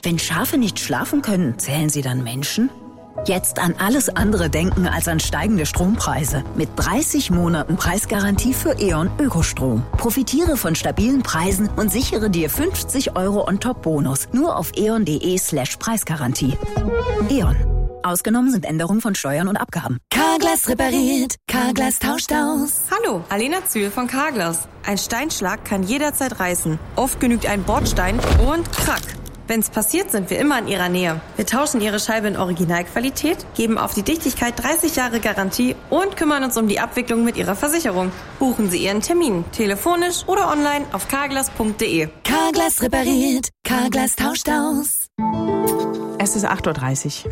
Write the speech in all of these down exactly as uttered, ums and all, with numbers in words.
Wenn Schafe nicht schlafen können, zählen sie dann Menschen? Jetzt an alles andere denken als an steigende Strompreise. Mit dreißig Monaten Preisgarantie für E.ON Ökostrom. Profitiere von stabilen Preisen und sichere dir fünfzig Euro On-Top-Bonus. Nur auf eon.de slash Preisgarantie. E.ON. Ausgenommen sind Änderungen von Steuern und Abgaben. Carglass repariert. Carglass tauscht aus. Hallo, Alena Zühl von Carglass. Ein Steinschlag kann jederzeit reißen. Oft genügt ein Bordstein und krack. Wenn's passiert, sind wir immer in Ihrer Nähe. Wir tauschen Ihre Scheibe in Originalqualität, geben auf die Dichtigkeit dreißig Jahre Garantie und kümmern uns um die Abwicklung mit Ihrer Versicherung. Buchen Sie Ihren Termin, telefonisch oder online auf carglass punkt de. Carglass repariert. Carglass tauscht aus. Es ist acht Uhr dreißig.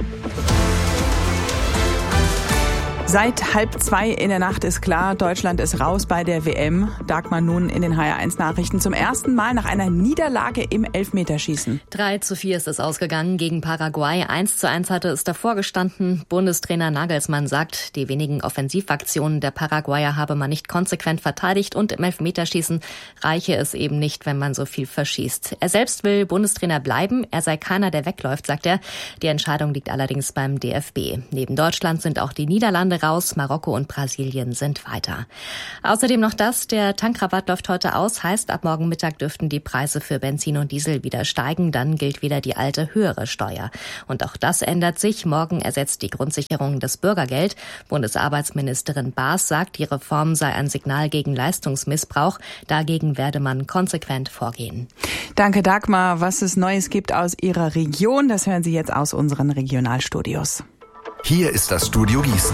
Seit halb zwei in der Nacht ist klar, Deutschland ist raus bei der W M. Dagmar nun in den H R eins Nachrichten zum ersten Mal nach einer Niederlage im Elfmeterschießen. drei zu vier ist es ausgegangen gegen Paraguay. eins zu eins hatte es davor gestanden. Bundestrainer Nagelsmann sagt, die wenigen Offensivaktionen der Paraguayer habe man nicht konsequent verteidigt und im Elfmeterschießen reiche es eben nicht, wenn man so viel verschießt. Er selbst will Bundestrainer bleiben. Er sei keiner, der wegläuft, sagt er. Die Entscheidung liegt allerdings beim D F B. Neben Deutschland sind auch die Niederlande raus, Marokko und Brasilien sind weiter. Außerdem noch das, der Tankrabatt läuft heute aus, heißt ab morgen Mittag dürften die Preise für Benzin und Diesel wieder steigen, dann gilt wieder die alte höhere Steuer. Und auch das ändert sich, morgen ersetzt die Grundsicherung das Bürgergeld. Bundesarbeitsministerin Baas sagt, die Reform sei ein Signal gegen Leistungsmissbrauch, dagegen werde man konsequent vorgehen. Danke Dagmar, was es Neues gibt aus Ihrer Region, das hören Sie jetzt aus unseren Regionalstudios. Hier ist das Studio Gießen.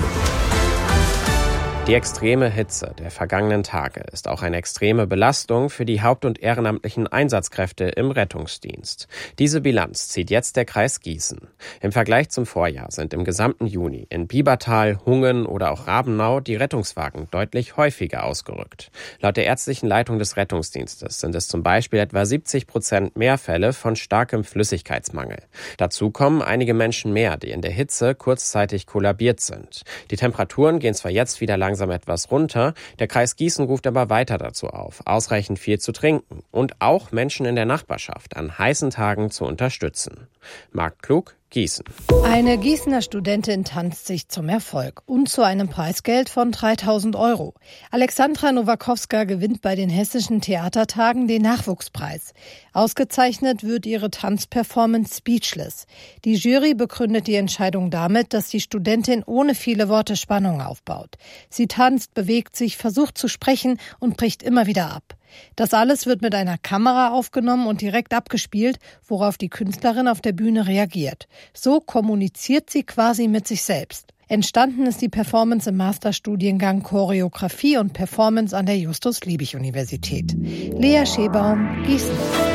Die extreme Hitze der vergangenen Tage ist auch eine extreme Belastung für die haupt- und ehrenamtlichen Einsatzkräfte im Rettungsdienst. Diese Bilanz zieht jetzt der Kreis Gießen. Im Vergleich zum Vorjahr sind im gesamten Juni in Biebertal, Hungen oder auch Rabenau die Rettungswagen deutlich häufiger ausgerückt. Laut der ärztlichen Leitung des Rettungsdienstes sind es zum Beispiel etwa siebzig Prozent mehr Fälle von starkem Flüssigkeitsmangel. Dazu kommen einige Menschen mehr, die in der Hitze kurzzeitig kollabiert sind. Die Temperaturen gehen zwar jetzt wieder langsam etwas runter, der Kreis Gießen ruft aber weiter dazu auf, ausreichend viel zu trinken und auch Menschen in der Nachbarschaft an heißen Tagen zu unterstützen. Marc Klug, Gießen. Eine Gießener Studentin tanzt sich zum Erfolg und zu einem Preisgeld von dreitausend Euro. Alexandra Nowakowska gewinnt bei den Hessischen Theatertagen den Nachwuchspreis. Ausgezeichnet wird ihre Tanzperformance Speechless. Die Jury begründet die Entscheidung damit, dass die Studentin ohne viele Worte Spannung aufbaut. Sie tanzt, bewegt sich, versucht zu sprechen und bricht immer wieder ab. Das alles wird mit einer Kamera aufgenommen und direkt abgespielt, worauf die Künstlerin auf der Bühne reagiert. So kommuniziert sie quasi mit sich selbst. Entstanden ist die Performance im Masterstudiengang Choreografie und Performance an der Justus-Liebig-Universität. Lea Schebaum, Gießen.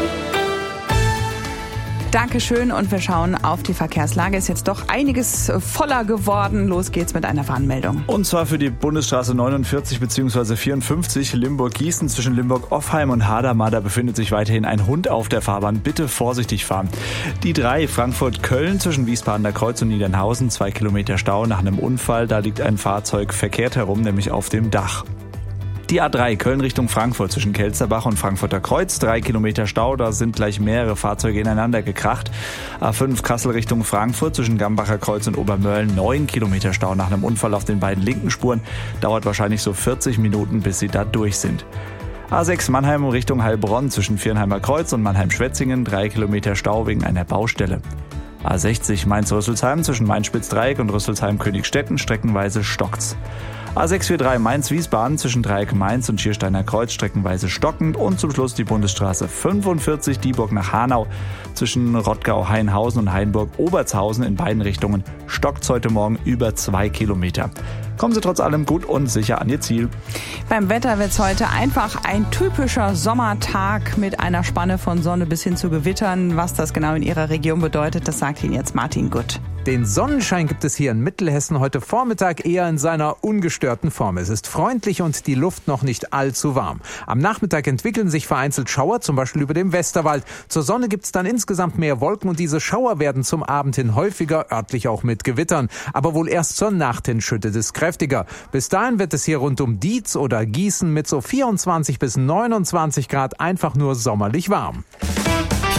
Dankeschön und wir schauen auf die Verkehrslage. Ist jetzt doch einiges voller geworden. Los geht's mit einer Warnmeldung. Und zwar für die Bundesstraße neunundvierzig bzw. vierundfünfzig Limburg-Gießen zwischen Limburg-Offheim und Hadamar. Da befindet sich weiterhin ein Hund auf der Fahrbahn. Bitte vorsichtig fahren. Die drei Frankfurt-Köln zwischen Wiesbadener Kreuz und Niedernhausen. Zwei Kilometer Stau nach einem Unfall. Da liegt ein Fahrzeug verkehrt herum, nämlich auf dem Dach. Die A drei Köln Richtung Frankfurt zwischen Kelsterbach und Frankfurter Kreuz. Drei Kilometer Stau, da sind gleich mehrere Fahrzeuge ineinander gekracht. A fünf Kassel Richtung Frankfurt zwischen Gambacher Kreuz und Obermörlen. Neun Kilometer Stau nach einem Unfall auf den beiden linken Spuren. Dauert wahrscheinlich so vierzig Minuten, bis sie da durch sind. A sechs Mannheim Richtung Heilbronn zwischen Viernheimer Kreuz und Mannheim-Schwetzingen. Drei Kilometer Stau wegen einer Baustelle. A sechzig Mainz-Rüsselsheim zwischen Mainz-Spitzdreieck und Rüsselsheim-Königstetten. Streckenweise stockt's. A sechs vier drei Mainz-Wiesbaden zwischen Dreieck Mainz und Schiersteiner Kreuz streckenweise stockend und zum Schluss die Bundesstraße fünfundvierzig Dieburg nach Hanau zwischen Rottgau-Hainhausen und Hainburg-Obertshausen in beiden Richtungen stockt's heute Morgen über zwei Kilometer. Kommen Sie trotz allem gut und sicher an Ihr Ziel. Beim Wetter wird's heute einfach ein typischer Sommertag mit einer Spanne von Sonne bis hin zu Gewittern. Was das genau in Ihrer Region bedeutet, das sagt Ihnen jetzt Martin Gutt. Den Sonnenschein gibt es hier in Mittelhessen heute Vormittag eher in seiner ungestörten Form. Es ist freundlich und die Luft noch nicht allzu warm. Am Nachmittag entwickeln sich vereinzelt Schauer, zum Beispiel über dem Westerwald. Zur Sonne gibt es dann insgesamt mehr Wolken und diese Schauer werden zum Abend hin häufiger, örtlich auch mit Gewittern. Aber wohl erst zur Nacht hin schüttet es kräftiger. Bis dahin wird es hier rund um Dietz oder Gießen mit so vierundzwanzig bis neunundzwanzig Grad einfach nur sommerlich warm.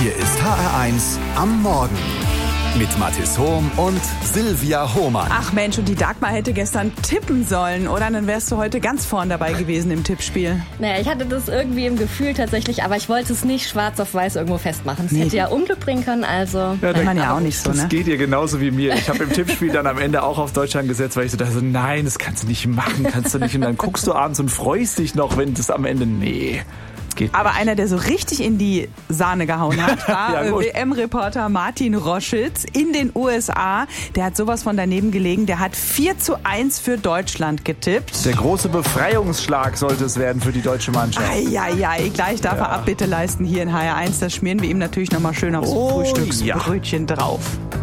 Hier ist H R eins am Morgen. Mit Mathis Hohm und Silvia Hohmann. Ach Mensch, und die Dagmar hätte gestern tippen sollen, oder? Dann wärst du heute ganz vorn dabei gewesen im Tippspiel. Naja, ich hatte das irgendwie im Gefühl tatsächlich, aber ich wollte es nicht schwarz auf weiß irgendwo festmachen. Es nee. hätte ja Unglück bringen können, also... Ja, man ja auch nicht so, das ne? geht ihr genauso wie mir. Ich habe im Tippspiel dann am Ende auch auf Deutschland gesetzt, weil ich so dachte, nein, das kannst du nicht machen, kannst du nicht. Und dann guckst du abends und freust dich noch, wenn das am Ende... Nee... Aber einer, der so richtig in die Sahne gehauen hat, war ja, W M-Reporter Martin Roschitz in den U S A. Der hat sowas von daneben gelegen. Der hat vier zu eins für Deutschland getippt. Der große Befreiungsschlag sollte es werden für die deutsche Mannschaft. Eieiei, gleich darf ja. er Abbitte leisten hier in H R eins. Das schmieren wir ihm natürlich nochmal schön aufs oh, Frühstücksbrötchen ja. drauf.